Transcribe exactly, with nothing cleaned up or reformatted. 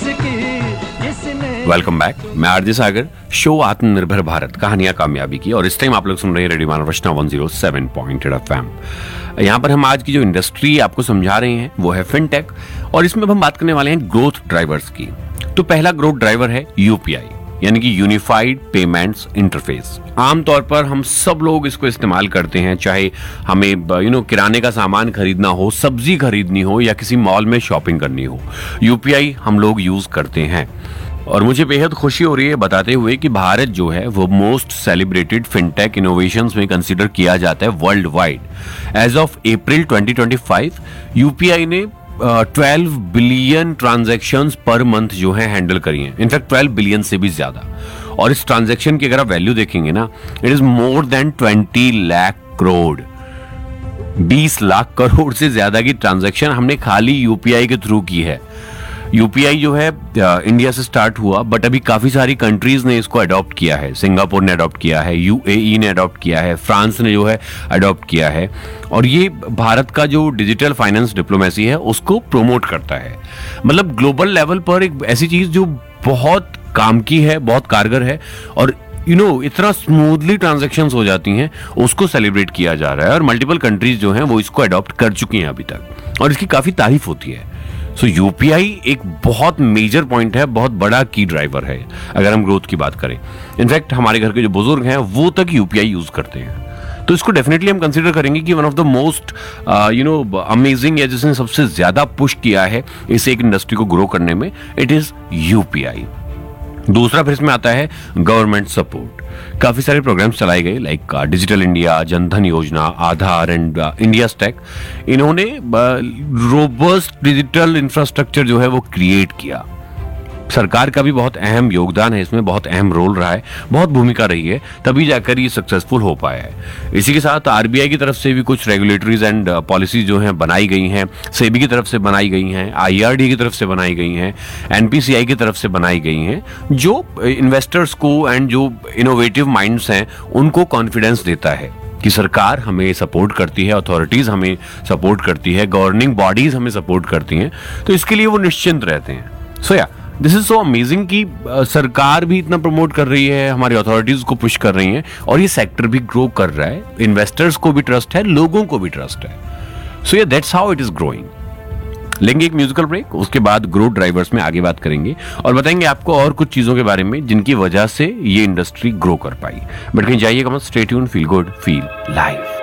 Welcome back. मैं RJ सागर, show आत्मनिर्भर भारत, कहानियां कामयाबी की। और इस टाइम आप लोग सुन रहे हैं रेडियो मानव रचना one zero seven point eight FM. यहाँ पर हम आज की जो इंडस्ट्री आपको समझा रहे हैं वो है फिनटेक, और इसमें हम बात करने वाले हैं ग्रोथ ड्राइवर्स की। तो पहला ग्रोथ ड्राइवर है यूपीआई, यानी कि यूनिफाइड पेमेंट्स इंटरफेस। आमतौर पर हम सब लोग इसको इस्तेमाल करते हैं, चाहे हमें यू नो किराने का सामान खरीदना हो, सब्जी खरीदनी हो, या किसी मॉल में शॉपिंग करनी हो, यूपीआई हम लोग यूज करते हैं। और मुझे बेहद खुशी हो रही है बताते हुए कि भारत जो है वो मोस्ट सेलिब्रेटेड फिनटेक इनोवेशंस में कंसीडर किया जाता है world wide. As of April twenty twenty five UPI ने twelve billion transactions per month जो है हैंडल करी हैं, इनफैक्ट ट्वेल्व बिलियन से भी ज्यादा। और इस ट्रांजैक्शन की अगर आप वैल्यू देखेंगे ना, it is more than twenty lakh crore. बीस लाख करोड़ से ज्यादा की ट्रांजैक्शन हमने खाली यूपीआई के थ्रू की है। यूपीआई जो है इंडिया से स्टार्ट हुआ, बट अभी काफी सारी कंट्रीज ने इसको अडॉप्ट किया है। सिंगापुर ने अडॉप्ट किया है, यूएई ने अडॉप्ट किया है, फ्रांस ने जो है अडॉप्ट किया है। और ये भारत का जो डिजिटल फाइनेंस डिप्लोमेसी है उसको प्रोमोट करता है। मतलब ग्लोबल लेवल पर एक ऐसी चीज जो बहुत काम की है, बहुत कारगर है, और यू नो इतना स्मूथली ट्रांजैक्शंस हो जाती हैं, उसको सेलिब्रेट किया जा रहा है। और मल्टीपल कंट्रीज जो हैं वो इसको अडॉप्ट कर चुकी हैं अभी तक, और इसकी काफी तारीफ होती है। सो यूपीआई एक बहुत मेजर पॉइंट है, बहुत बड़ा की ड्राइवर है अगर हम ग्रोथ की बात करें। इनफैक्ट हमारे घर के जो बुजुर्ग हैं वो तक यूपीआई यूज करते हैं। तो इसको डेफिनेटली हम कंसीडर करेंगे कि one of the most you know amazing, या जिसने सबसे ज्यादा पुश किया है इस एक इंडस्ट्री को ग्रो करने में, इट इज यूपीआई। दूसरा फिर इसमें आता है गवर्नमेंट सपोर्ट। काफी सारे प्रोग्राम्स चलाए गए, लाइक डिजिटल इंडिया, जनधन योजना, आधार एंड इंडिया स्टैक। इन्होंने रोबस्ट डिजिटल इंफ्रास्ट्रक्चर जो है वो क्रिएट किया। सरकार का भी बहुत अहम योगदान है इसमें, बहुत अहम रोल रहा है, बहुत भूमिका रही है, तभी जाकर ये सक्सेसफुल हो पाया है। इसी के साथ आरबीआई की तरफ से भी कुछ रेगुलेटरीज एंड पॉलिसीज जो हैं बनाई गई हैं, सेबी की तरफ से बनाई गई हैं, आईआरडी की तरफ से बनाई गई हैं, एनपीसीआई की तरफ से बनाई गई हैं, जो इन्वेस्टर्स को एंड जो इनोवेटिव माइंड्स हैं उनको कॉन्फिडेंस देता है कि सरकार हमें सपोर्ट करती है, अथॉरिटीज हमें सपोर्ट करती है, गवर्निंग बॉडीज हमें सपोर्ट करती हैं, तो इसके लिए वो निश्चिंत रहते हैं। सो या दिस इज सो अमेजिंग कि सरकार भी इतना प्रमोट कर रही है, हमारी अथॉरिटीज को पुश कर रही हैं, और ये सेक्टर भी ग्रो कर रहा है। इन्वेस्टर्स को भी ट्रस्ट है, लोगों को भी ट्रस्ट है। सो या that's how it is growing. लेंगे एक म्यूजिकल ब्रेक, उसके बाद ग्रोथ ड्राइवर्स में आगे बात करेंगे और बताएंगे आपको और कुछ चीजों के बारे में जिनकी वजह से ये इंडस्ट्री ग्रो कर पाई। बट कहीं जाइएगा मत, stay tuned, feel good, feel live.